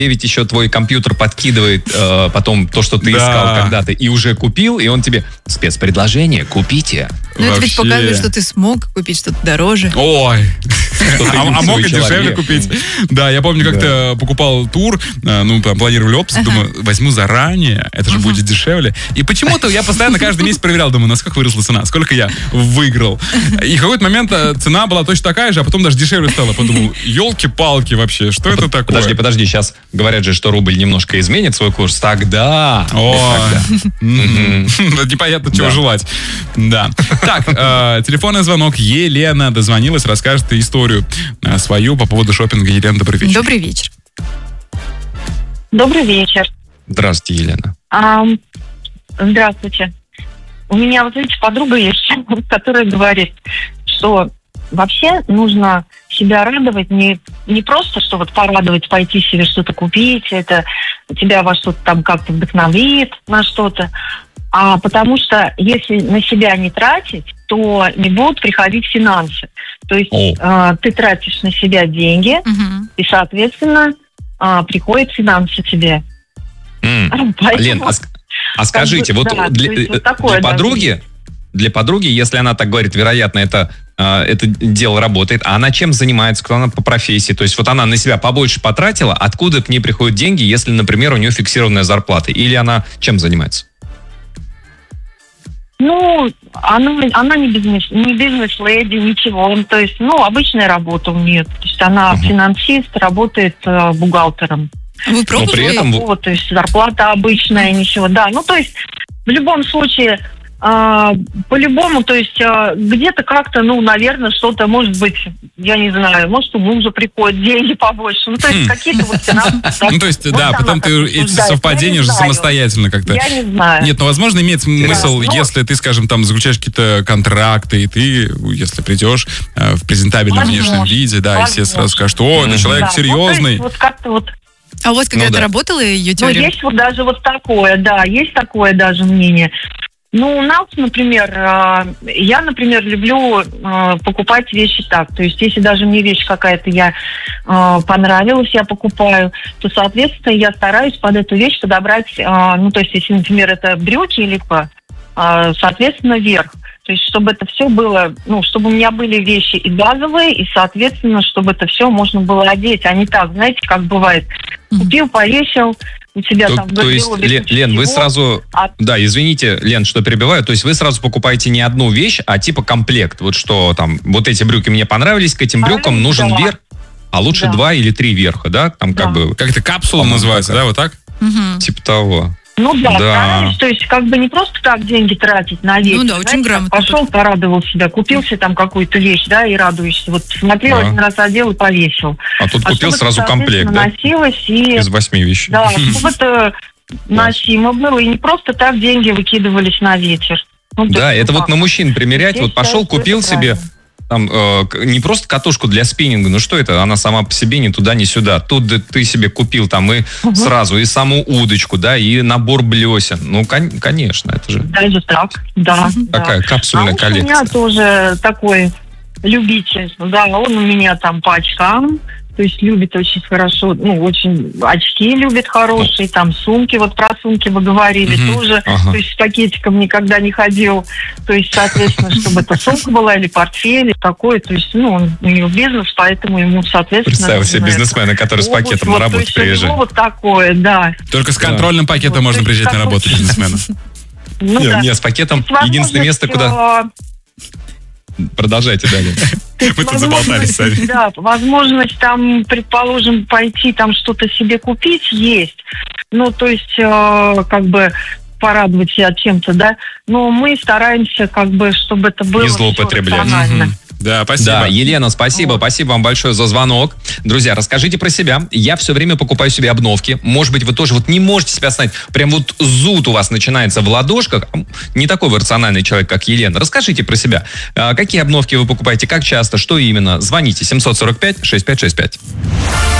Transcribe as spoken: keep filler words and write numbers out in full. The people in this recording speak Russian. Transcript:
девять еще твой компьютер подкидывает э, потом то, что ты Да. искал когда-то, и уже купил, и он тебе спецпредложение, купите. Ну, это ведь Вообще. показывает, что ты смог купить что-то дороже. Ой, Что ты а, а мог и люксовый дешевле человек. купить. Да, я помню, как-то покупал тур, э, ну, там, планировали отпуск, думаю, возьму заранее, это же будет дешевле. И почему-то я постоянно каждый месяц проверял, думаю, насколько выросла цена, сколько я выиграл. И в какой-то момент э, цена была точно такая же, а потом даже дешевле стала. Подумал, елки-палки вообще, что это такое? Подожди, подожди, сейчас говорят же, что рубль немножко изменит свой курс. Тогда. О, м, непонятно, чего Да. желать. Да. Так, э, телефонный звонок. Елена дозвонилась, расскажет историю э, свою по поводу шопинга. Елена, добрый вечер. Добрый вечер. Добрый вечер. Здравствуйте, Елена. А, здравствуйте. У меня, вот видите, подруга есть, которая говорит, что вообще нужно себя радовать не, не просто, что вот порадовать, пойти себе что-то купить, это тебя во что-то там как-то вдохновит на что-то, а потому что если на себя не тратить, то не будут приходить финансы. То есть О. э, ты тратишь на себя деньги, Мгм. и, соответственно, э, приходят финансы тебе. М. Поэтому- Лен, а, ск- а скажите, бы, вот да, для, то есть вот э, такое для даже подруги, для подруги, если она так говорит, вероятно, это, э, это дело работает, а она чем занимается, кто она по профессии? То есть вот она на себя побольше потратила, откуда к ней приходят деньги, если, например, у нее фиксированная зарплата? Или она чем занимается? Ну, она, она не бизнес, не бизнес-леди, ничего. Ну, то есть, ну, обычная работа у нее. То есть она Мгм. финансист, работает э, бухгалтером. А Вы пробовали? при этом- Вот, то есть зарплата обычная, ничего. Да, ну, то есть в любом случае, э, по-любому, то есть э, где-то как-то, ну, наверное, что-то, может быть, я не знаю, может, у мужа приходят деньги побольше. Ну, то есть Хм. какие-то вот финансы. Ну, то есть, Вот да, она потом так ты эти рассуждает. совпадения Я же не знаю. самостоятельно как-то. Я не знаю. Нет, ну, возможно, имеет смысл, ну- если ты, скажем, там, заключаешь какие-то контракты, и ты, если придешь э, в презентабельном Возможно. внешнем виде, да, и все Возможно. сразу скажут, о, это Мгм. человек Да, ну, то есть серьезный. вот как-то вот. А у вас когда-то Ну да. работала ее Ну, теория? есть вот даже вот такое, да, есть такое даже мнение. Ну, у нас, например, э, я, например, люблю э, покупать вещи так. То есть, если даже мне вещь какая-то я э, понравилась, я покупаю, то, соответственно, я стараюсь под эту вещь подобрать, э, ну, то есть, если, например, это брюки или э, соответственно, верх. То есть, чтобы это все было, ну, чтобы у меня были вещи и базовые, и, соответственно, чтобы это все можно было одеть, а не так, знаете, как бывает. Купил, повесил, у тебя То, там в то есть, гардеробе Лен, куча Лен, вы всего, сразу... а- Да, извините, Лен, что перебиваю. То есть вы сразу покупаете не одну вещь, а типа комплект. Вот что там, вот эти брюки мне понравились, к этим брюкам Понравились, нужен да. верх, а лучше Да. два или три верха, да? Там как Да. бы Как-то капсула По-моему, называется, такая. да, вот так? Мгм. типа того. Ну да, Да. стараюсь, то есть как бы не просто так деньги тратить на вещи. Ну да, очень знаете, грамотно Пошел, порадовал себя, купил себе там какую-то вещь, да, и радуешься. Вот смотрел, Да. один раз одел и повесил. А тут А купил чтобы сразу это, комплект, да? соответственно, носилось и... Из восьми вещей. Да, чтобы это носимо было, и не просто так деньги выкидывались на ветер. Ну, то Да, есть, это ну вот как. на мужчин примерять. Я Вот пошел, считаю, что купил это себе правильно. там э, к- не просто катушку для спиннинга, ну что это, она сама по себе ни туда, ни сюда. Тут да ты себе купил там и Мгм. сразу, и саму удочку, да, и набор блесен. Ну, кон- конечно, это же Даже так, да. да. такая капсульная а муж у коллекция. меня тоже такой любитель. Да, он у меня там по очкам, то есть любит очень хорошо, ну, очень очки любит хорошие, там сумки, вот про сумки вы говорили, Мгм. тоже, Ага. то есть с пакетиком никогда не ходил, то есть, соответственно, чтобы это сумка была или портфель, или такое, то есть, ну, он, у него бизнес, поэтому ему, соответственно... Представил себе нужно это. бизнесмена, который с Обувь, пакетом вот, на то работу есть у него приезжает. вот такое, да. Только с Да. контрольным пакетом Вот, можно то есть приезжать на такой- работу бизнесмена. Ну, Не, да. не, с пакетом То есть единственное место, возможность, куда... э, Продолжайте далее. Мы тут заболтались сами. Да, возможность там, предположим, пойти там что-то себе купить есть. Ну, то есть, э, как бы порадовать себя чем-то, да. Но мы стараемся, как бы, чтобы это было Не всё злоупотреблять. рационально. Мгм. Да, спасибо. Да, Елена, спасибо, Вот. спасибо вам большое за звонок. Друзья, расскажите про себя. Я все время покупаю себе обновки. Может быть, вы тоже вот не можете себя остановить. Прям вот зуд у вас начинается в ладошках. Не такой вы рациональный человек, как Елена. Расскажите про себя. А, Какие обновки вы покупаете, как часто, что именно? Звоните семь сорок пять шестьдесят пять шестьдесят пять.